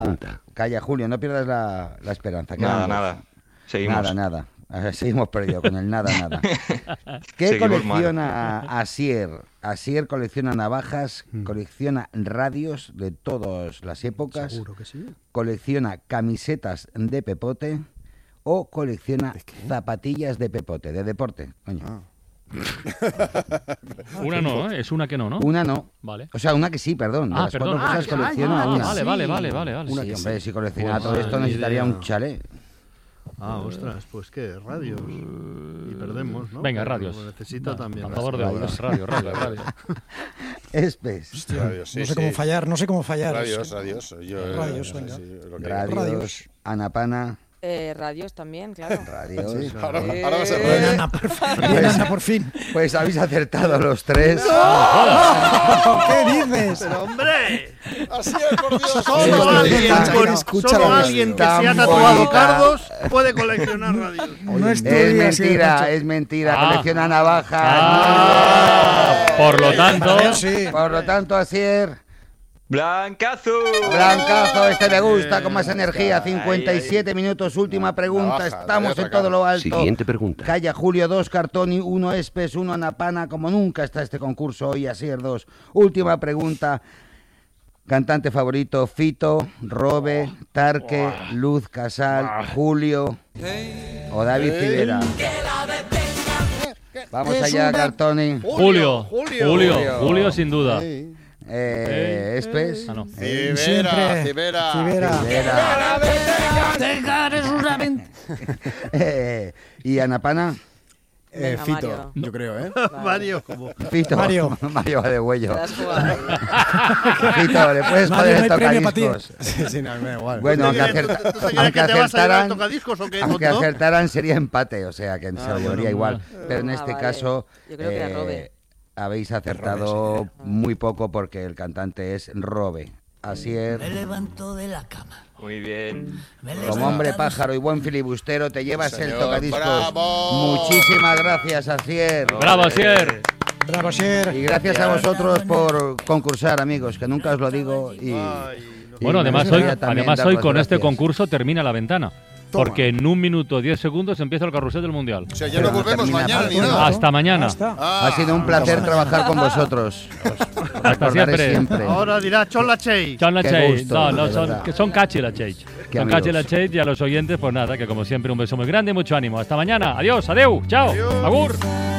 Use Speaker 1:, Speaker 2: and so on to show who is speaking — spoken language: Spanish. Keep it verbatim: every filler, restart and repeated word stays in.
Speaker 1: Calla, Julio, no pierdas la, la esperanza.
Speaker 2: Nada, nada. Seguimos.
Speaker 1: Nada, nada. Seguimos perdidos con el nada, nada. ¿Qué
Speaker 2: Seguimos
Speaker 1: colecciona Asier? Asier colecciona navajas,
Speaker 3: Mm.
Speaker 1: colecciona radios de todas las épocas,
Speaker 3: Seguro que sí.
Speaker 1: colecciona camisetas de pepote o colecciona
Speaker 3: ¿De qué?
Speaker 1: zapatillas de pepote, de deporte. Coño.
Speaker 3: Ah.
Speaker 4: Una no, ¿eh? Es una que no, ¿no?
Speaker 1: Una no.
Speaker 4: Vale.
Speaker 1: O sea, una que sí, perdón. De
Speaker 4: Ah,
Speaker 1: las
Speaker 4: perdón.
Speaker 1: cuatro cosas
Speaker 4: Ah,
Speaker 1: colecciona
Speaker 4: ah,
Speaker 1: una.
Speaker 4: Vale, vale, vale, vale, vale.
Speaker 3: Una
Speaker 1: Sí,
Speaker 3: que
Speaker 1: hombre,
Speaker 3: sí.
Speaker 1: si coleccionara
Speaker 4: Pues,
Speaker 1: todo esto
Speaker 3: madre
Speaker 1: necesitaría
Speaker 3: idea.
Speaker 1: un chalet.
Speaker 3: Ah, ostras, pues qué, radios. Y perdemos, ¿no?
Speaker 4: Venga,
Speaker 3: Pero
Speaker 4: radios.
Speaker 3: Necesita
Speaker 4: Va,
Speaker 3: también.
Speaker 4: a favor de
Speaker 3: radios.
Speaker 4: obras, radio, radio, radio.
Speaker 1: Espes.
Speaker 5: Radios, sí,
Speaker 6: no sé
Speaker 5: sí.
Speaker 6: cómo fallar, no sé cómo fallar.
Speaker 5: Radios,
Speaker 6: eso.
Speaker 5: radios. Yo, eh,
Speaker 6: Radios,
Speaker 5: sí,
Speaker 6: venga.
Speaker 5: sí, lo que-
Speaker 1: Radios.
Speaker 6: Radios.
Speaker 1: Anapana.
Speaker 7: Eh, radios también, claro.
Speaker 1: Radios.
Speaker 3: Sí,
Speaker 5: Ahora,
Speaker 7: Eh,
Speaker 5: ahora va a ser
Speaker 6: Bien,
Speaker 5: radio.
Speaker 6: Ana, por fin. Bien, Ana, por fin.
Speaker 1: Pues habéis acertado los tres.
Speaker 6: ¿Qué dices?
Speaker 3: Pero hombre,
Speaker 5: Así es, por Dios.
Speaker 3: solo
Speaker 1: Sí,
Speaker 3: alguien,
Speaker 1: escucha,
Speaker 3: con-
Speaker 6: escucha
Speaker 3: solo
Speaker 6: la
Speaker 3: alguien que
Speaker 1: tan
Speaker 3: se ha tatuado
Speaker 1: bonita.
Speaker 3: cardos puede coleccionar radios.
Speaker 6: No
Speaker 1: Es
Speaker 6: estudias, sí,
Speaker 1: mentira,
Speaker 6: macho.
Speaker 1: es mentira.
Speaker 4: Ah.
Speaker 1: Colecciona navajas.
Speaker 4: Ah, por lo tanto,
Speaker 6: Radios, sí.
Speaker 1: Por lo tanto, Asier,
Speaker 2: ¡Blancazo!
Speaker 1: blancazo, este me gusta, con más energía.
Speaker 2: Ahí,
Speaker 1: cincuenta y siete minutos, última pregunta.
Speaker 5: Navaja,
Speaker 1: Estamos
Speaker 5: voy a
Speaker 1: en todo lo alto.
Speaker 8: Siguiente pregunta.
Speaker 1: Calla, Julio, dos, Cartoni, uno, Espes, uno, Anapana. Como nunca está este concurso hoy, Asier, dos. Última pregunta. Cantante favorito, Fito, Robe, Tarque, Luz Casal, Julio o David Civera. Vamos
Speaker 6: Es
Speaker 1: allá,
Speaker 6: una-
Speaker 1: Cartoni.
Speaker 4: Julio,
Speaker 3: Julio.
Speaker 4: Julio,
Speaker 1: Julio.
Speaker 4: Julio, sin duda.
Speaker 3: Sí.
Speaker 1: Eh, Espes.
Speaker 4: Ah, no.
Speaker 5: Cibera,
Speaker 6: Siempre.
Speaker 5: Cibera.
Speaker 6: Cibera.
Speaker 1: Civera.
Speaker 6: Eres una ven-
Speaker 1: Eh, ¿Y Anapana?
Speaker 6: Eh,
Speaker 7: Venga,
Speaker 6: Fito,
Speaker 7: Mario.
Speaker 6: yo creo, ¿eh?
Speaker 3: Mario, como.
Speaker 1: Fito.
Speaker 6: Mario.
Speaker 1: Mario va de
Speaker 7: Te
Speaker 1: huello.
Speaker 7: has jugado ahí.
Speaker 1: Fito, le puedes
Speaker 6: Mario,
Speaker 1: joder
Speaker 6: no
Speaker 1: el
Speaker 6: hay premio para ti.
Speaker 1: tocadiscos.
Speaker 6: Sí, sí, no, me da igual.
Speaker 1: Bueno, aunque,
Speaker 3: ¿Tú te
Speaker 1: acerta-
Speaker 3: crees- tú te crees
Speaker 1: aunque
Speaker 3: que te vas a ir al
Speaker 1: acertaran,
Speaker 3: tocadiscos o qué,
Speaker 1: aunque
Speaker 3: tonto?
Speaker 1: acertaran sería empate, o sea que se lo
Speaker 3: bueno,
Speaker 1: llevaría igual. Pero en
Speaker 7: Ah,
Speaker 1: este
Speaker 7: vale.
Speaker 1: caso
Speaker 7: Yo creo que era Robe.
Speaker 1: habéis acertado muy poco porque el cantante es Robe. Así es.
Speaker 6: levanto de la cama.
Speaker 2: Muy bien.
Speaker 1: Como hombre pájaro y buen filibustero te llevas el
Speaker 5: Señor,
Speaker 1: tocadiscos.
Speaker 5: bravo.
Speaker 1: Muchísimas gracias, Asier.
Speaker 4: Bravo, Asier.
Speaker 6: Bravo, Sier.
Speaker 1: Y gracias a vosotros por concursar, amigos, que nunca os lo digo. Y,
Speaker 3: Ay, no.
Speaker 1: y
Speaker 4: Bueno,
Speaker 1: me
Speaker 4: además hoy,
Speaker 1: gustaría también
Speaker 4: además
Speaker 1: dar
Speaker 4: hoy
Speaker 1: las
Speaker 4: con este
Speaker 1: gracias.
Speaker 4: concurso termina la ventana.
Speaker 6: Toma.
Speaker 4: Porque en un minuto diez segundos empieza el carrusel del Mundial.
Speaker 5: O sea, ya
Speaker 1: Pero
Speaker 5: no
Speaker 1: no
Speaker 5: volvemos
Speaker 1: termina
Speaker 5: mañana ni
Speaker 1: tanto,
Speaker 5: nada.
Speaker 4: Hasta mañana.
Speaker 6: Ya está.
Speaker 5: Ah,
Speaker 1: Ha sido un placer trabajar con vosotros.
Speaker 4: Hasta
Speaker 1: Recordaré
Speaker 4: siempre.
Speaker 1: siempre.
Speaker 3: Ahora dirá Chola Chey.
Speaker 4: Son la
Speaker 1: Qué
Speaker 4: Chase.
Speaker 1: gusto,
Speaker 4: No, no,
Speaker 1: de
Speaker 4: son,
Speaker 1: verdad.
Speaker 4: que son cachi la Chase.
Speaker 1: Qué
Speaker 4: Son cachi la
Speaker 1: amigos.
Speaker 4: Chase y a los oyentes, pues nada, que como siempre un beso muy grande y mucho ánimo. Hasta mañana. Adiós, adeu, chao, agur.